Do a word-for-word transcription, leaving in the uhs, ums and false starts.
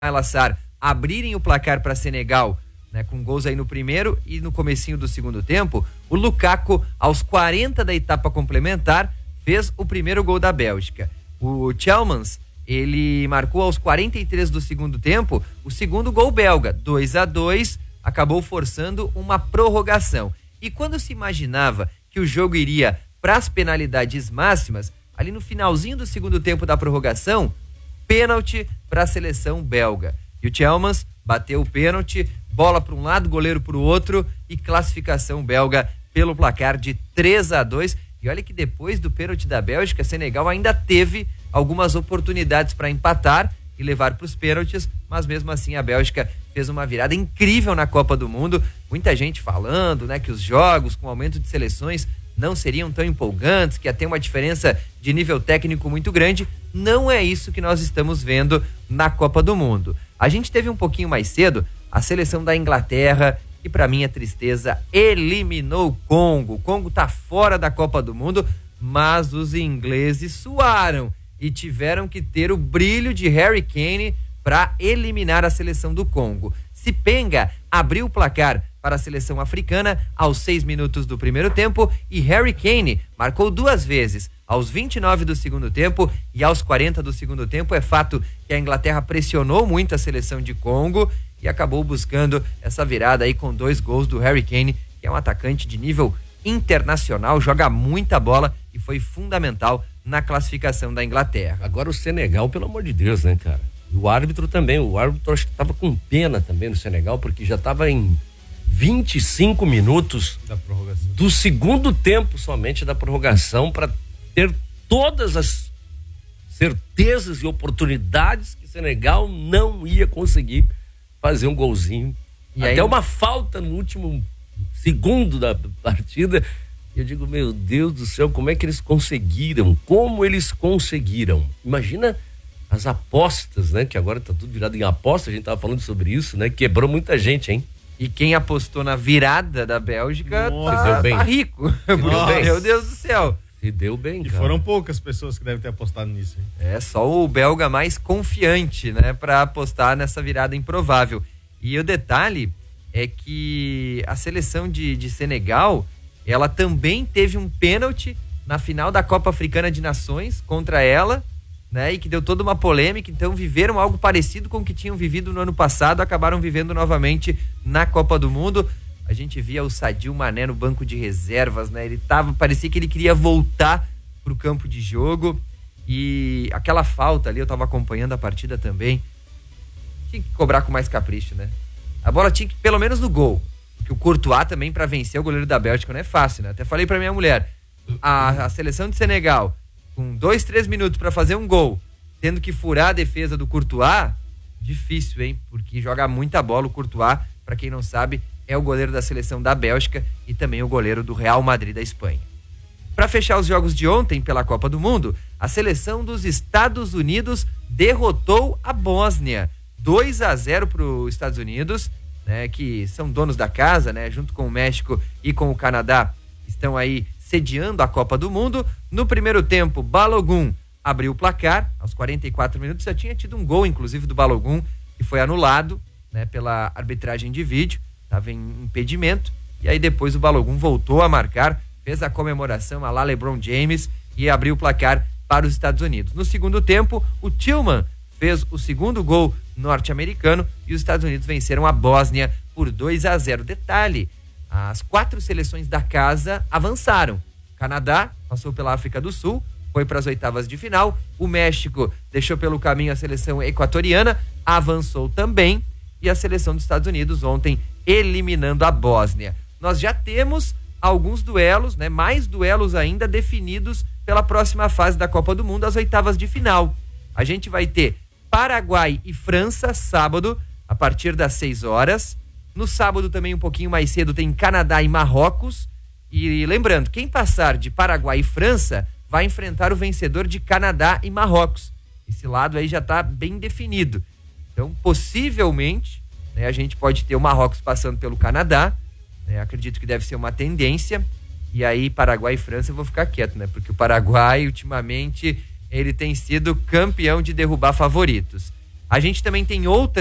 Al-Assar abrirem o placar para Senegal, né, com gols aí no primeiro e no comecinho do segundo tempo, o Lukaku, aos quarenta da etapa complementar, fez o primeiro gol da Bélgica. O Tielemans, ele marcou aos quarenta e três do segundo tempo o segundo gol belga, dois a dois, acabou forçando uma prorrogação. E quando se imaginava que o jogo iria para as penalidades máximas, ali no finalzinho do segundo tempo da prorrogação, pênalti para a seleção belga. E o Tielemans bateu o pênalti, bola para um lado, goleiro para o outro e classificação belga pelo placar de três a dois. E olha que depois do pênalti da Bélgica, Senegal ainda teve algumas oportunidades para empatar e levar para os pênaltis, mas mesmo assim a Bélgica fez uma virada incrível na Copa do Mundo. Muita gente falando, né, que os jogos com aumento de seleções não seriam tão empolgantes, que ia ter uma diferença de nível técnico muito grande. Não é isso que nós estamos vendo na Copa do Mundo. A gente teve um pouquinho mais cedo a seleção da Inglaterra, que para minha tristeza eliminou o Congo. O Congo tá fora da Copa do Mundo, mas os ingleses suaram e tiveram que ter o brilho de Harry Kane para eliminar a seleção do Congo. Sipenga abriu o placar para a seleção africana aos seis minutos do primeiro tempo e Harry Kane marcou duas vezes, aos vinte e nove do segundo tempo e aos quarenta do segundo tempo. É fato que a Inglaterra pressionou muito a seleção de Congo e acabou buscando essa virada aí com dois gols do Harry Kane, que é um atacante de nível internacional, joga muita bola e foi fundamental na classificação da Inglaterra. Agora o Senegal, pelo amor de Deus, né, cara? E o árbitro também, o árbitro acho que tava com pena também no Senegal, porque já tava em vinte e cinco minutos da prorrogação. Do segundo tempo somente da prorrogação, para ter todas as certezas e oportunidades que o Senegal não ia conseguir fazer um golzinho. E até aí, uma falta no último segundo da partida. Eu digo, meu Deus do céu, como é que eles conseguiram? Como eles conseguiram? Imagina as apostas, né? Que agora tá tudo virado em aposta, a gente tava falando sobre isso, né? Quebrou muita gente, hein? E quem apostou na virada da Bélgica Nossa, tá, deu bem. tá rico. Meu Deus do céu. Se deu bem, E cara. foram poucas pessoas que devem ter apostado nisso, hein? É, só o belga mais confiante, né? Pra apostar nessa virada improvável. E o detalhe é que a seleção de, de Senegal, ela também teve um pênalti na final da Copa Africana de Nações contra ela, né? E que deu toda uma polêmica. Então viveram algo parecido com o que tinham vivido no ano passado, acabaram vivendo novamente na Copa do Mundo. A gente via o Sadio Mané no banco de reservas, né? Ele tava, parecia que ele queria voltar pro campo de jogo. E aquela falta ali, eu tava acompanhando a partida também. Tinha que cobrar com mais capricho, né? A bola tinha que, pelo menos no gol. Porque o Courtois também, pra vencer o goleiro da Bélgica, não é fácil, né? Até falei pra minha mulher, a, a seleção de Senegal, com dois, três minutos pra fazer um gol, tendo que furar a defesa do Courtois, difícil, hein? Porque joga muita bola o Courtois, pra quem não sabe, é o goleiro da seleção da Bélgica e também o goleiro do Real Madrid da Espanha. Para fechar os jogos de ontem pela Copa do Mundo, a seleção dos Estados Unidos derrotou a Bósnia, dois a zero para os Estados Unidos, né, que são donos da casa, né, junto com o México e com o Canadá, estão aí sediando a Copa do Mundo. No primeiro tempo, Balogun abriu o placar, aos quarenta e quatro minutos já tinha tido um gol, inclusive, do Balogun, que foi anulado, né, pela arbitragem de vídeo, estava em impedimento, e aí depois o Balogun voltou a marcar, fez a comemoração a lá LeBron James e abriu o placar para os Estados Unidos. No segundo tempo, o Tillman fez o segundo gol norte-americano e os Estados Unidos venceram a Bósnia por dois a zero. Detalhe, as quatro seleções da casa avançaram. O Canadá passou pela África do Sul, foi para as oitavas de final. O México deixou pelo caminho a seleção equatoriana, avançou também. E a seleção dos Estados Unidos ontem eliminando a Bósnia. Nós já temos alguns duelos, né, mais duelos ainda definidos pela próxima fase da Copa do Mundo, as oitavas de final. A gente vai ter Paraguai e França, sábado, a partir das seis horas. No sábado também um pouquinho mais cedo tem Canadá e Marrocos. E lembrando, quem passar de Paraguai e França vai enfrentar o vencedor de Canadá e Marrocos. Esse lado aí já está bem definido. Então, possivelmente, né, a gente pode ter o Marrocos passando pelo Canadá. Né, acredito que deve ser uma tendência. E aí, Paraguai e França, eu vou ficar quieto, né? Porque o Paraguai, ultimamente, ele tem sido campeão de derrubar favoritos. A gente também tem outra